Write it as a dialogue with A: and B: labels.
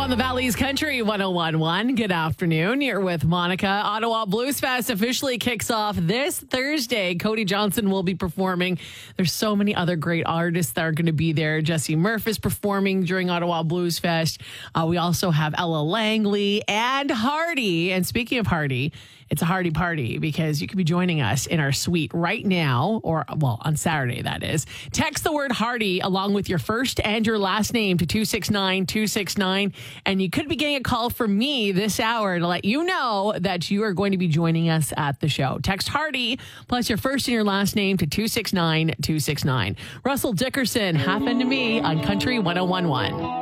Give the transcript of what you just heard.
A: on the Valley's Country 1011. Good afternoon. You're with Monica. Ottawa Blues Fest officially kicks off this Thursday. Cody Johnson will be performing. There's so many other great artists that are going to be there. Jesse Murph is performing during Ottawa Blues Fest. We also have Ella Langley and Hardy. And speaking of Hardy, it's a Hardy party because you could be joining us in our suite right now, or, well, on Saturday, that is. Text the word Hardy along with your first and your last name to 269-269, and you could be getting a call from me this hour to let you know that you are going to be joining us at the show. Text Hardy plus your first and your last name to 269-269. Russell Dickerson, Happened to Me on Country 1011.